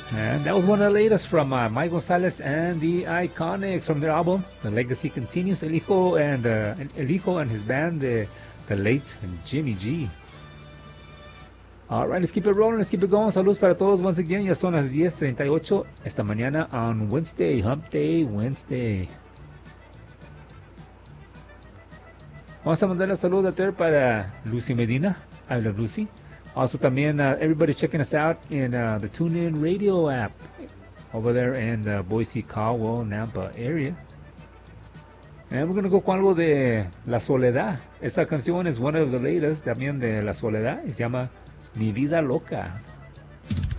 And that was one of the latest from Mike Gonzalez and the Iconics from their album The Legacy Continues. El Hijo and his band, the late Jimmy G. Alright, let's keep it rolling, let's keep it going. Saludos para todos once again. Ya son las 10:38 esta mañana on Wednesday, Hump Day Wednesday. Vamos a mandarle saludos a Ter para Lucy Medina. I love Lucy. Also también everybody's checking us out in the TuneIn Radio app over there in the Boise, Caldwell, Nampa area. And we're going to go con algo de La Soledad. Esta canción es one of the latest también de La Soledad y se llama Mi Vida Loca.